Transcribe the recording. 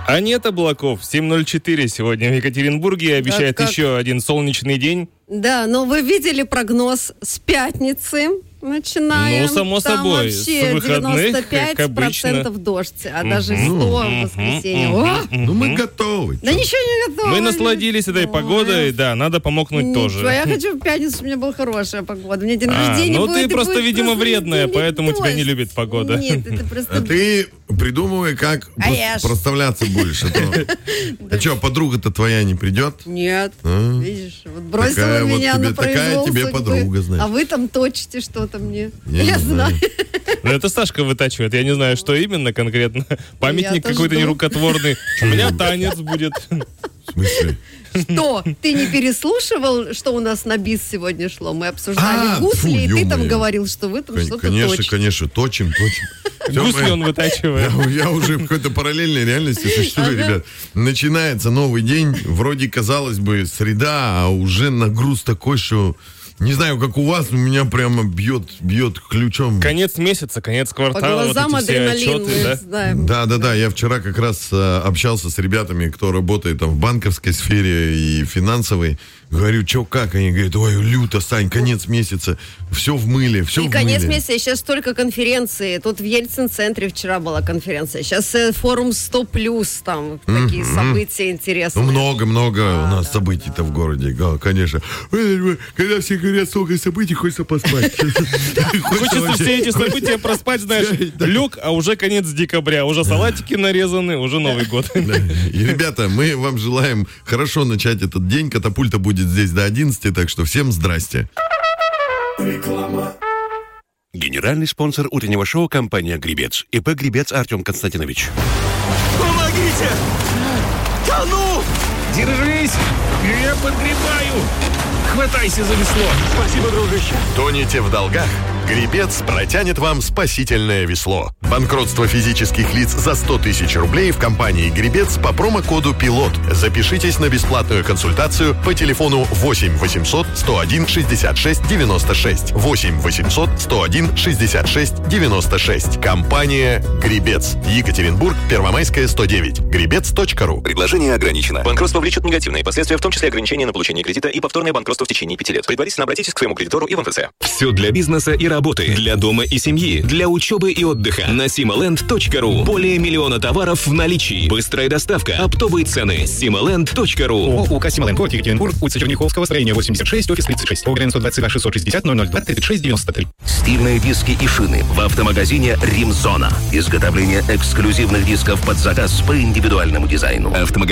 А нет облаков. 7:04 сегодня в Екатеринбурге. Обещает еще один солнечный день. Да, но вы видели прогноз с пятницы? Начинаем. Ну, само там собой. Вообще с выходных, 95% дождь, а даже 100 в воскресенье. Ну, мы готовы. Да ничего не готово. Мы насладились этой погодой, да, надо помокнуть тоже. Я хочу в пятницу, у меня была хорошая погода. У меня день рождения будет. Ну, ты просто, видимо, вредная, поэтому тебя не любит погода. Нет, это просто... А ты придумывай, как проставляться больше. А что, подруга-то твоя не придет? Нет, видишь, вот бросила меня на произвол судьбы. Такая тебе подруга, знаешь. А вы там точите что-то мне. Я знаю. Ну, это Сашка вытачивает. Я не знаю, что именно конкретно. Памятник какой-то жду. нерукотворный. У меня танец будет. В смысле? Что? Ты не переслушивал, что у нас на бис сегодня шло? Мы обсуждали гусли, и ты там говорил, что вы там что-то точите. Конечно, точим. Гусли он вытачивает. Я уже в какой-то параллельной реальности существую, ребят. Начинается новый день. Вроде, казалось бы, среда, а уже нагруз такой, что... Не знаю, как у вас, у меня прямо бьет ключом. Конец месяца, конец квартала. По глазам вот эти все адреналин, отчеты, мы знаем. Да. Я вчера как раз общался с ребятами, кто работает там в банковской сфере и финансовой. Говорю, что, как? Они говорят, ой, люто, Сань, конец месяца. Все в мыле, все в мыле. И конец месяца, сейчас столько конференций. Тут в Ельцин-центре вчера была конференция. Сейчас форум 100+, там такие события интересные. Ну, много у нас событий-то в городе, конечно. Когда все говорят, сколько событий, хочется поспать. Хочется все эти события проспать, знаешь, лег, а уже конец декабря. Уже салатики нарезаны, уже Новый год. И, ребята, мы вам желаем хорошо начать этот день. Катапульта будет здесь до 11, так что всем здрасте. Реклама. Генеральный спонсор утреннего шоу — компания «Гребец». ИП «Гребец» Артем Константинович. Помогите! Тону! Держись! Я подгребаю! Хватайся за весло! Спасибо, дружище! Тонете в долгах? Гребец протянет вам спасительное весло. Банкротство физических лиц за 100 тысяч рублей в компании «Гребец» по промокоду «Пилот». Запишитесь на бесплатную консультацию по телефону 8 800 101 66 96. 8 800 101 66 96. Компания «Гребец». Екатеринбург, Первомайская, 109. Гребец.ру. Предложение ограничено. Банкротство влечет негативные последствия, в том числе ограничение на получение кредита и повторное банкротство в течение 5 лет. Предварительно обратитесь к своему кредитору и в МФЦ. Все для бизнеса и работы, для дома и семьи, для учебы и отдыха. На simaland.ru. Более миллиона товаров в наличии. Быстрая доставка, оптовые цены. simaland.ru. ОУК «Сималэнд», город Екатеринбург, улица Черняховского, строение 86, офис 36. ОГРН 122 660 002 36 93. Стильные диски и шины в автомагазине «Римзона». Изготовление эксклюзивных дисков под заказ по индивидуальному дизайну.